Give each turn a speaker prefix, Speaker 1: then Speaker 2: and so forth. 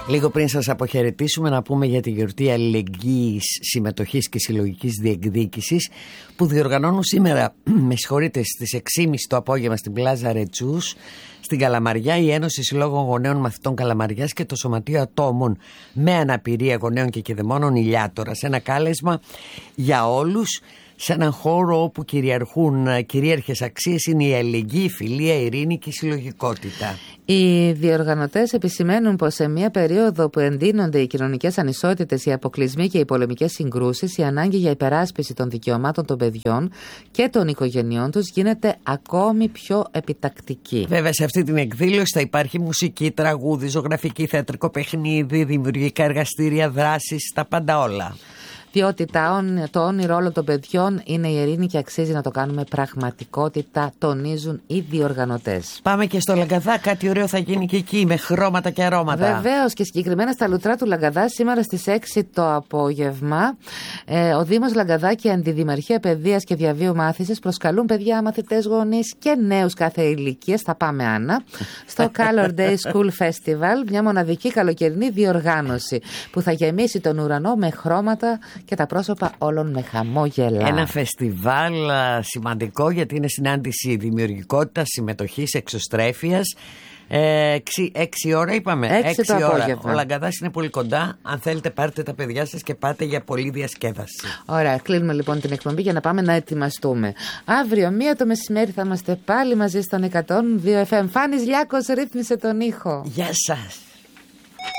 Speaker 1: Λίγο πριν σας αποχαιρετήσουμε να πούμε για τη γιορτή αλληλεγγύης, συμμετοχής και συλλογικής διεκδίκησης που διοργανώνουν σήμερα, στις 6.30 το απόγευμα στην Πλάζα Ρετσούς, στην Καλαμαριά, η Ένωση Συλλόγων Γονέων Μαθητών Καλαμαριάς και το Σωματείο Ατόμων με Αναπηρία Γονέων και Κηδεμόνων Ηλιάτορας. Ένα κάλεσμα για όλους σε έναν χώρο όπου κυριαρχούν κυρίαρχες αξίες είναι η αλληλεγγύη, η φιλία, η ειρήνη και η συλλογικότητα.
Speaker 2: Οι διοργανωτές επισημαίνουν πως σε μια περίοδο που εντείνονται οι κοινωνικές ανισότητες, οι αποκλεισμοί και οι πολεμικές συγκρούσεις, η ανάγκη για υπεράσπιση των δικαιωμάτων των παιδιών και των οικογενειών τους γίνεται ακόμη πιο επιτακτική.
Speaker 1: Βέβαια, σε αυτή την εκδήλωση θα υπάρχει μουσική, τραγούδι, ζωγραφική, θεατρικό παιχνίδι, δημιουργικά εργαστήρια, δράσεις, τα πάντα όλα.
Speaker 2: Διότι το όνειρο όλων των παιδιών είναι η ειρήνη και αξίζει να το κάνουμε πραγματικότητα, τονίζουν οι διοργανωτές. Πάμε
Speaker 1: και στο Λαγκαδά, κάτι ωραίο θα γίνει και εκεί με χρώματα και αρώματα.
Speaker 2: Βεβαίως, και συγκεκριμένα στα λουτρά του Λαγκαδά σήμερα στις 6 το απόγευμα ο Δήμος Λαγκαδά και η Αντιδημαρχία Παιδείας και Διαβίου Μάθησης προσκαλούν παιδιά, μαθητές, γονείς και νέους κάθε ηλικίας, θα πάμε Άννα, στο Color Day School Festival, μια μοναδική καλοκαιρινή διοργάνωση που θα γεμίσει τον ουρανό με χρώματα και τα πρόσωπα όλων με χαμόγελα.
Speaker 1: Ένα φεστιβάλ σημαντικό γιατί είναι συνάντηση δημιουργικότητας, συμμετοχής, εξωστρέφειας. 6 ώρα είπαμε.
Speaker 2: 6 το απόγευμα.
Speaker 1: Ο Λαγκαδάς είναι πολύ κοντά. Αν θέλετε πάρτε τα παιδιά σας και πάτε για πολλή διασκέδαση.
Speaker 2: Ωραία, κλείνουμε λοιπόν την εκπομπή για να πάμε να ετοιμαστούμε. Αύριο 1 το μεσημέρι θα είμαστε πάλι μαζί στον 102 FM. Φάνης Λιάκος ρύθμισε τον ήχο.
Speaker 1: Γεια σας.